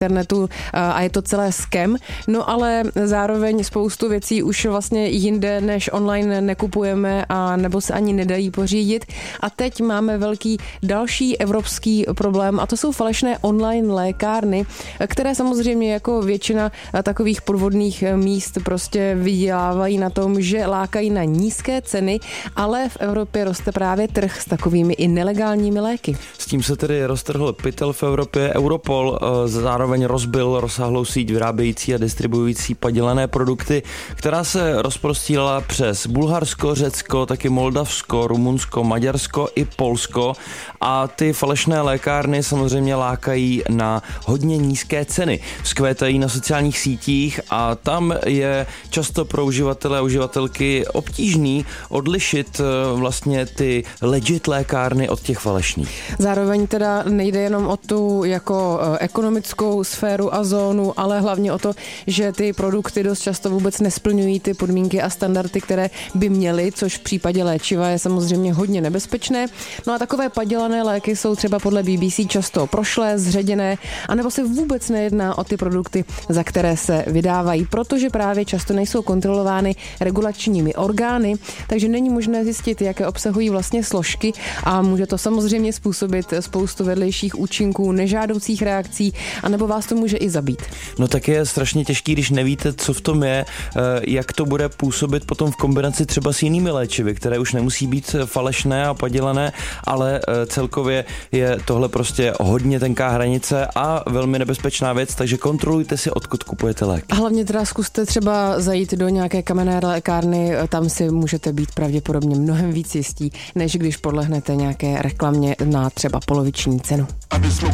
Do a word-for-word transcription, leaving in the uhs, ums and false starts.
internetu a je to celé scam, no ale zároveň spoustu věcí už vlastně jinde než online nekupujeme a nebo se ani nedají pořídit. A teď máme velký další evropský problém a to jsou falešné online lékárny, které samozřejmě jako většina takových podvodných míst prostě vydělávají na tom, že lákají na nízké ceny, ale v Evropě roste právě trh s takovými i nelegálními léky. S tím se tedy roztrhl pytel v Evropě. Europol zároveň rozbil rozsáhlou síť vyrábějící a distribuující padělané produkty, která se rozprostírala přes Bulharsko, Řecko, taky Moldavsko, Rumunsko, Maďarsko i Polsko a ty falešné lékárny samozřejmě lákají na hodně nízké ceny. Vzkvétají na sociálních sítích a tam je často pro uživatele a uživatelky obtížný odlišit vlastně ty legit lékárny od těch falešných. Zároveň teda nejde jenom o tu jako ekonomickou sféru a zónu, ale hlavně o to, že ty produkty dost často vůbec nesplňují ty podmínky a standardy, které by měly, což v případě léčiva je samozřejmě hodně nebezpečné. No a takové padělané léky jsou třeba podle B B C často prošlé, zředěné, anebo se vůbec nejedná o ty produkty, za které se vydávají, protože právě často nejsou kontrolovány regulačními orgány, takže není možné zjistit, jaké obsahují vlastně složky a může to samozřejmě způsobit spoustu vedlejších účinků, nežádoucích reakcí, anebo vás to může i zabít. No tak je strašně těžký, když nevíte, co v tom je, jak to bude působit potom v kombinaci třeba s jinými léčivy, které už nemusí být falešné a padělané, ale celkově je tohle prostě hodně tenká hranice a velmi nebezpečná věc, takže kontrolujte si, odkud kupujete léky. A hlavně teda zkuste třeba zajít do nějaké kamenné lékárny, tam si můžete být pravděpodobně mnohem víc jistí, než když podlehnete nějaké reklamě na třeba poloviční cenu.